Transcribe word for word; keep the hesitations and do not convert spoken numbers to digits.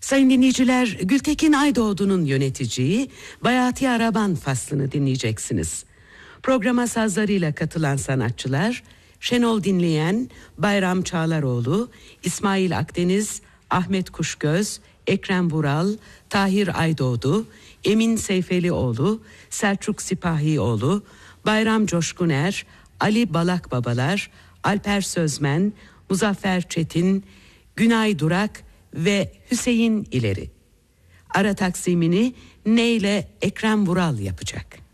Sayın dinleyiciler, Gültekin Aydoğdu'nun yöneteceği Bayati Araban faslını dinleyeceksiniz. Programa sazlarıyla katılan sanatçılar Şenol Dinleyen, Bayram Çağlaroğlu, İsmail Akdeniz, Ahmet Kuşgöz, Ekrem Vural, Tahir Aydoğdu, Emin Seyfelioğlu, Selçuk Sipahioğlu, Bayram Coşkuner, Ali Balakbabalar, Alper Sözmen, Muzaffer Çetin, Günay Durak ve Hüseyin İleri. Ara taksimini Neyle Ekrem Vural yapacak.